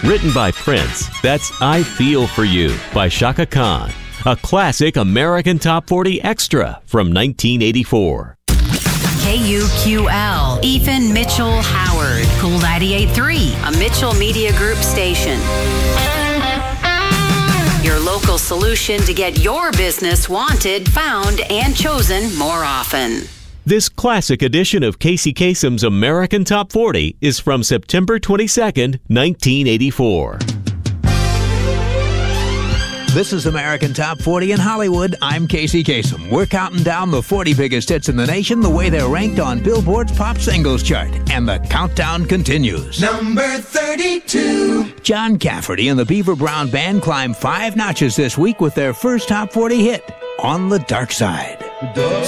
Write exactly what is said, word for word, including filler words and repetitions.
Written by Prince, that's I Feel For You by Chaka Khan, a classic American Top forty extra from nineteen eighty-four. K U Q L, Ethan Mitchell Howard, Cool ninety-eight point three, a Mitchell Media Group station. Your local solution to get your business wanted, found, and chosen more often. This classic edition of Casey Kasem's American Top forty is from September twenty-second, nineteen eighty-four. This is American Top forty in Hollywood. I'm Casey Kasem. We're counting down the forty biggest hits in the nation the way they're ranked on Billboard's Pop Singles Chart. And the countdown continues. Number thirty-two. John Cafferty and the Beaver Brown Band climbed five notches this week with their first Top forty hit, On the Dark Side.